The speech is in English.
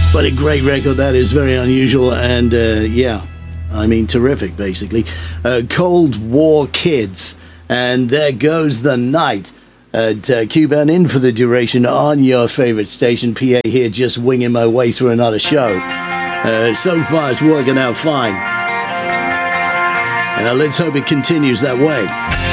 What a great record that is. Very unusual and, terrific, basically. Cold War Kids. And There Goes the Night. Cuban in for the duration on your favorite station. PA here, just winging my way through another show. So far, it's working out fine. Let's hope it continues that way.